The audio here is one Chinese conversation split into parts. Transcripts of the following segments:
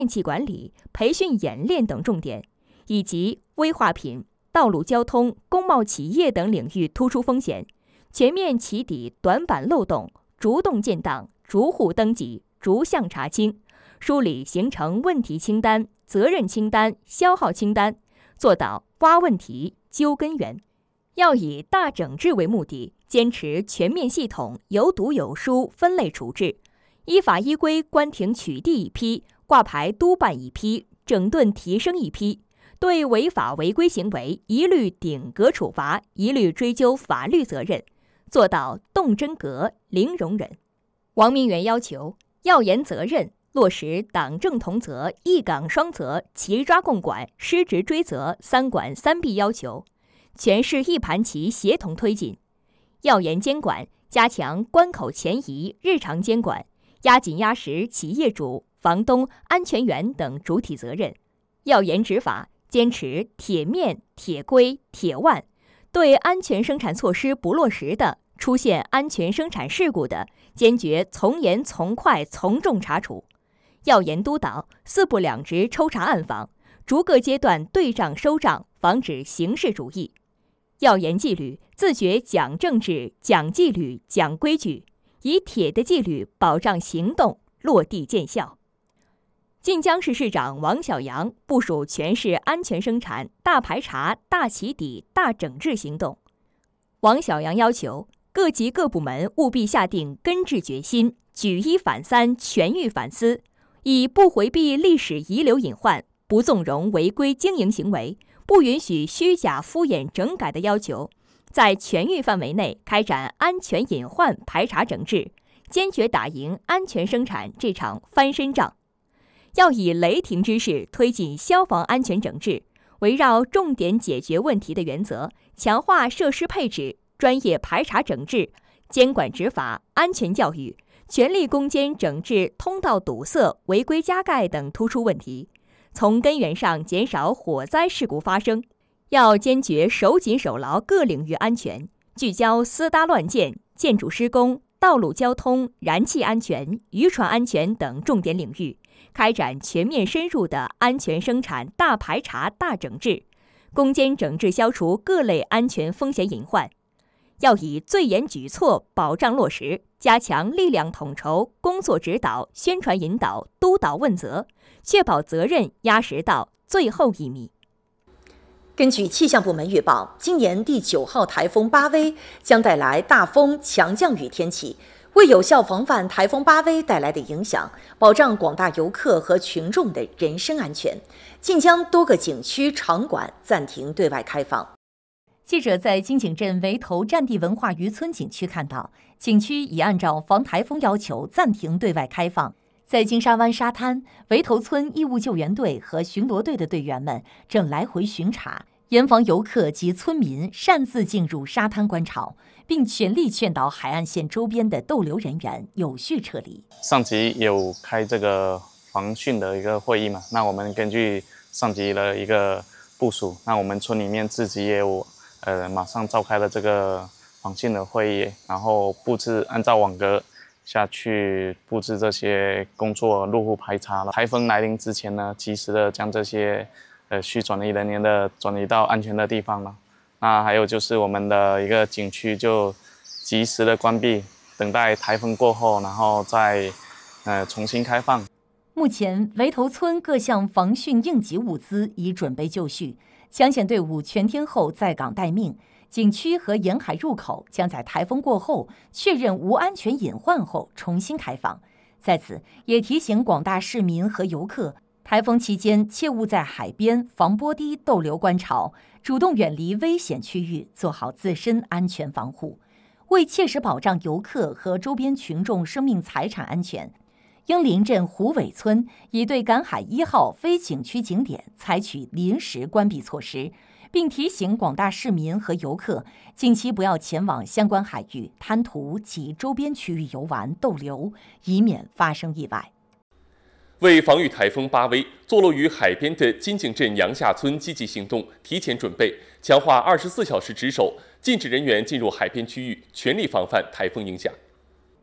电气管理、培训演练等重点，以及危化品、道路交通、工贸企业等领域突出风险，全面起底短板漏洞，逐栋建档、逐户登记、逐项查清，梳理形成问题清单、责任清单、消耗清单，做到挖问题、揪根源。要以大整治为目的，坚持全面系统、有堵有疏分类处置，依法依规关停取缔一批，挂牌督办一批，整顿提升一批，对违法违规行为一律顶格处罚，一律追究法律责任，做到动真格、零容忍。王明元要求要严责任，落实党政同责、一岗双责、齐抓共管、失职追责三管三必要求，全市一盘棋协同推进。要严监管，加强关口前移、日常监管，压紧压实企业主、房东、安全员等主体责任。要严执法，坚持铁面、铁规、铁腕，对安全生产措施不落实的、出现安全生产事故的，坚决从严从快从重查处。要严督导四部两职抽查暗访，逐个阶段对账收账，防止形式主义。要严纪律，自觉讲政治、讲纪律、讲规矩，以铁的纪律保障行动落地见效。晋江市市长王小阳部署全市安全生产大排查、大起底、大整治行动。王小阳要求各级各部门务必下定根治决心，举一反三，全域反思，以不回避历史遗留隐患，不纵容违规经营行为，不允许虚假敷衍整改的要求，在全域范围内开展安全隐患排查整治，坚决打赢安全生产这场翻身仗。要以雷霆之势推进消防安全整治，围绕重点解决问题的原则，强化设施配置、专业排查整治、监管执法、安全教育，全力攻坚整治通道堵塞、违规加盖等突出问题，从根源上减少火灾事故发生。要坚决守紧守牢各领域安全，聚焦私搭乱建、建筑施工、道路交通、燃气安全、渔船安全等重点领域，开展全面深入的安全生产大排查、大整治，攻坚整治消除各类安全风险隐患。要以最严举措保障落实，加强力量统筹、工作指导、宣传引导、督导问责，确保责任压实到最后一米。 根据气象部门预报，今年第9号台风巴威将带来大风、强降雨天气。为有效防范台风巴威带来的影响，保障广大游客和群众的人身安全，晋江多个景区场馆暂停对外开放。 记者在金井镇围头战地文化渔村景区看到，景区已按照防台风要求暂停对外开放。在金沙湾沙滩，围头村义务救援队和巡逻队的队员们正来回巡查，严防游客及村民擅自进入沙滩观潮，并全力劝导海岸线周边的逗留人员有序撤离。 上级有开这个防汛的一个会议嘛，那我们根据上级的一个部署，那我们村里面自己也有马上召开了这个防汛的会议，然后按照网格下去布置这些工作，入户排查了。台风来临之前呢，及时的将这些需转移人员的转移到安全的地方了。那还有就是我们的一个景区就及时的关闭，等待台风过后，然后再重新开放。 目前围头村各项防汛应急物资已准备就绪，抢险队伍全天候在岗待命。景区和沿海入口将在台风过后确认无安全隐患后重新开放。在此也提醒广大市民和游客，台风期间切勿在海边、防波堤逗留观潮，主动远离危险区域，做好自身安全防护。为切实保障游客和周边群众生命财产安全，英林镇虎尾村已对赶海1号非景区景点采取临时关闭措施，并提醒广大市民和游客近期不要前往相关海域、滩涂及周边区域游玩逗留，以免发生意外。 为防御台风巴威，坐落于海边的金井镇杨下村积极行动，提前准备，强化24小时值守，禁止人员进入海边区域，全力防范台风影响。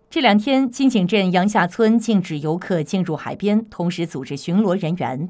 这2天，金井镇杨下村禁止游客进入海边，同时组织巡逻人员